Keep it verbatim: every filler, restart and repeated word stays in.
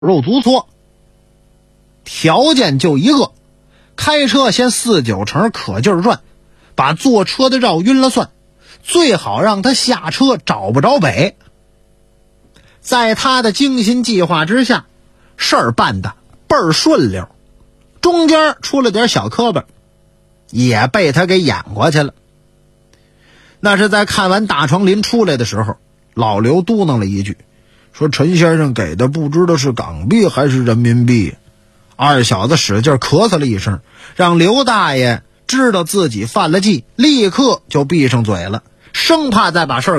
肉足搓，条件就一个，开车先四九成可劲儿转，把坐车的绕晕了算，最好让他下车找不着北。在他的精心计划之下，事儿办得倍儿顺溜，中间出了点小磕巴，也被他给掩过去了。那是在看完大床林出来的时候，老刘嘟囔了一句，说陈先生给的不知道是港币还是人民币。二小子使劲咳嗽了一声，让刘大爷知道自己犯了忌，立刻就闭上嘴了，生怕再把事儿